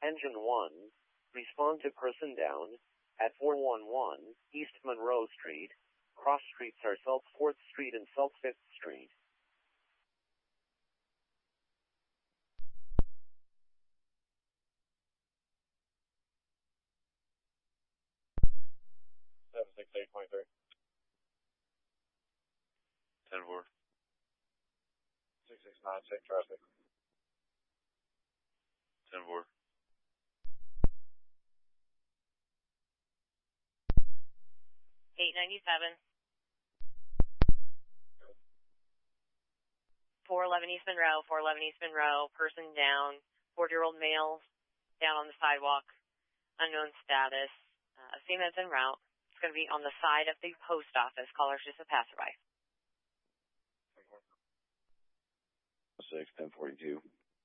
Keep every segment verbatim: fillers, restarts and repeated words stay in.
Engine one, respond to person down at four one one East Monroe Street. Cross streets are South fourth Street and South fifth Street. seven six eight point three. ten four. six six nine, same traffic. ten four. eight ninety-seven. four eleven East Monroe, four eleven East Monroe, person down, forty-year-old male, down on the sidewalk, unknown status, uh, same as en route. It's going to be on the side of the post office. Caller's just a passerby. six, ten forty-two.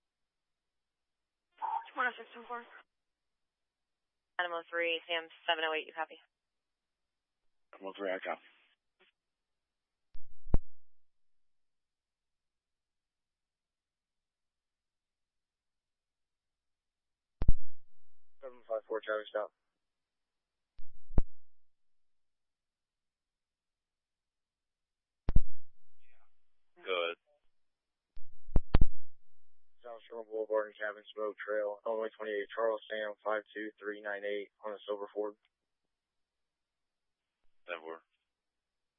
one oh six, ten four. Adam oh three, Sam seven oh eight, you copy? one oh three, I copy. seven five four, traffic stop. Good. South Shore Boulevard and Cabin Smoke Trail, Illinois twenty-eight, Charles Sam five two three nine eight on a silver Ford. ten four.